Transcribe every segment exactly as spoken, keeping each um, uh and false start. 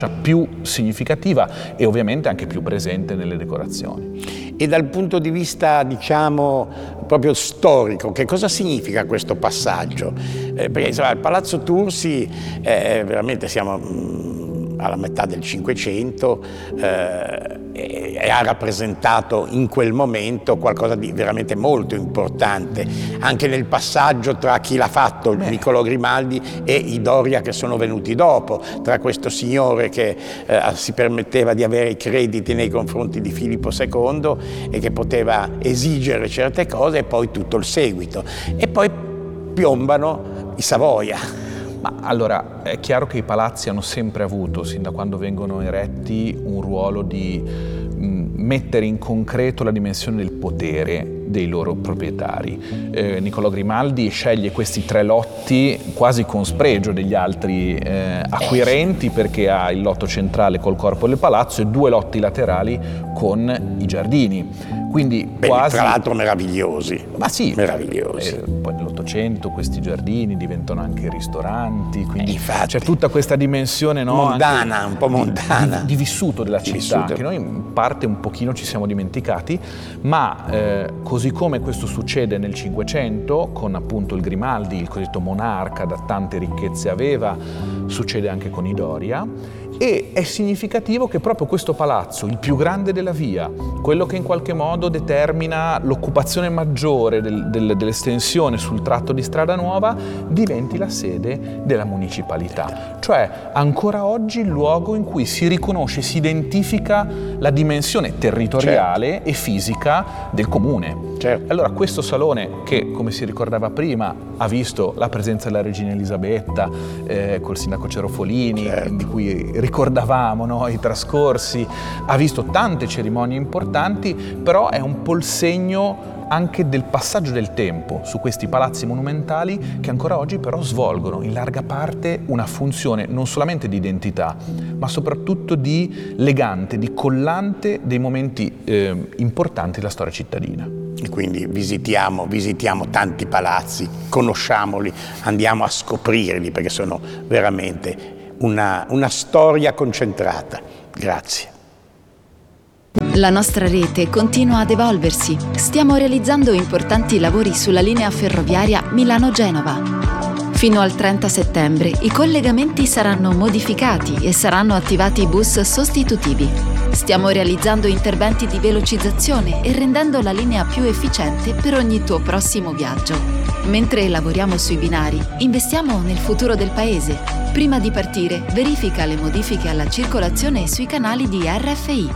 più significativa e ovviamente anche più presente nelle decorazioni. E dal punto di vista, diciamo, proprio storico, che cosa significa questo passaggio? Eh, perché insomma, il Palazzo Tursi, eh, veramente siamo mh, alla metà del Cinquecento, eh, e ha rappresentato in quel momento qualcosa di veramente molto importante, anche nel passaggio tra chi l'ha fatto, Beh. Niccolò Grimaldi, e i Doria che sono venuti dopo, tra questo signore che eh, si permetteva di avere i crediti nei confronti di Filippo secondo e che poteva esigere certe cose, e poi tutto il seguito. E poi piombano i Savoia. Ma allora, è chiaro che i palazzi hanno sempre avuto, sin da quando vengono eretti, un ruolo di mh, mettere in concreto la dimensione del potere dei loro proprietari. Eh, Niccolò Grimaldi sceglie questi tre lotti quasi con spregio degli altri eh, acquirenti, perché ha il lotto centrale col corpo del palazzo e due lotti laterali con i giardini. Quindi Beh, quasi... tra l'altro meravigliosi. Ma sì, meravigliosi. Eh, poi nell'Ottocento questi giardini diventano anche ristoranti, quindi eh, c'è tutta questa dimensione, no, mondana, anche un po' mondana. Di, di, di vissuto della di città, vissuto. che noi in parte un pochino ci siamo dimenticati, ma eh, così come questo succede nel Cinquecento, con appunto il Grimaldi, il cosiddetto monarca, da tante ricchezze aveva, succede anche con i Doria. E è significativo che proprio questo palazzo, il più grande della via, quello che in qualche modo determina l'occupazione maggiore del, del, dell'estensione sul tratto di Strada Nuova, diventi la sede della municipalità. Cioè ancora oggi il luogo in cui si riconosce, si identifica la dimensione territoriale certo. e fisica del comune. Certo. Allora questo salone, che come si ricordava prima ha visto la presenza della regina Elisabetta eh, col sindaco Cerofolini, certo. di cui ricordavamo, no, i trascorsi, ha visto tante cerimonie importanti, però è un po' il segno anche del passaggio del tempo su questi palazzi monumentali, che ancora oggi però svolgono in larga parte una funzione non solamente di identità, ma soprattutto di legante, di collante dei momenti eh, importanti della storia cittadina. E quindi visitiamo, visitiamo tanti palazzi, conosciamoli, andiamo a scoprirli, perché sono veramente una, una storia concentrata. Grazie. La nostra rete continua ad evolversi. Stiamo realizzando importanti lavori sulla linea ferroviaria Milano-Genova. Fino al trenta settembre i collegamenti saranno modificati e saranno attivati bus sostitutivi. Stiamo realizzando interventi di velocizzazione e rendendo la linea più efficiente per ogni tuo prossimo viaggio. Mentre lavoriamo sui binari, investiamo nel futuro del paese. Prima di partire, verifica le modifiche alla circolazione sui canali di R F I.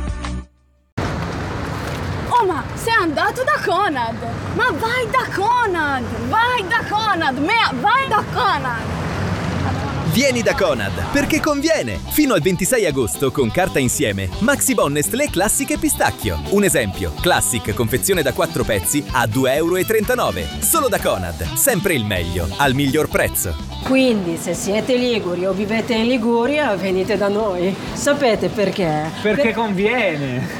Sei andato da Conad! Ma vai da Conad! Vai da Conad! Mea, vai da Conad! Vieni da Conad, perché conviene! Fino al ventisei agosto, con carta insieme, Maxi Bon Nestlé Classic Pistacchio. Un esempio, Classic confezione da quattro pezzi a due e trentanove euro. Solo da Conad, sempre il meglio, al miglior prezzo. Quindi, se siete liguri o vivete in Liguria, venite da noi. Sapete perché? Perché per... conviene!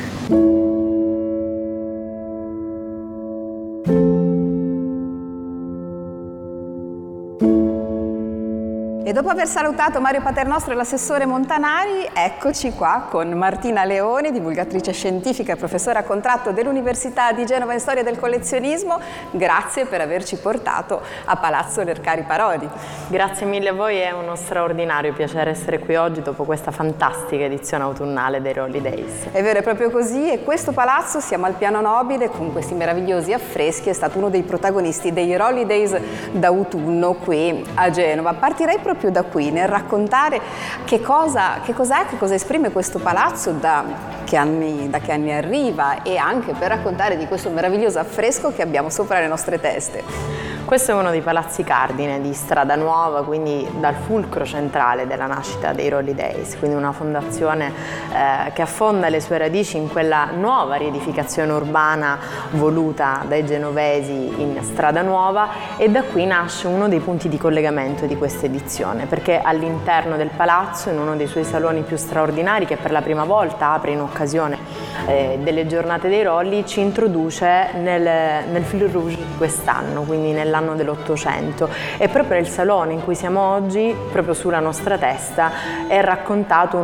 E dopo aver salutato Mario Paternostro e l'assessore Montanari, eccoci qua con Martina Leoni, divulgatrice scientifica e professora a contratto dell'Università di Genova in Storia del Collezionismo. Grazie per averci portato a Palazzo Lercari Parodi. Grazie mille a voi, è uno straordinario piacere essere qui oggi dopo questa fantastica edizione autunnale dei Rolly Days. È vero, è proprio così, e questo palazzo, siamo al piano nobile con questi meravigliosi affreschi, è stato uno dei protagonisti dei Rolly Days d'autunno qui a Genova. Partirei proprio più da qui, nel raccontare che cosa, che cos'è, che cosa esprime questo palazzo, da che, anni, da che anni arriva, e anche per raccontare di questo meraviglioso affresco che abbiamo sopra le nostre teste. Questo è uno dei palazzi cardine di Strada Nuova, quindi dal fulcro centrale della nascita dei Rolly Days, quindi una fondazione eh, che affonda le sue radici in quella nuova riedificazione urbana voluta dai genovesi in Strada Nuova, e da qui nasce uno dei punti di collegamento di questa edizione, perché all'interno del palazzo, in uno dei suoi saloni più straordinari, che per la prima volta apre in occasione eh, delle giornate dei Rolly, ci introduce nel, nel fil rouge di quest'anno, quindi nell'anno dell'Ottocento. E proprio nel salone in cui siamo oggi, proprio sulla nostra testa, è raccontato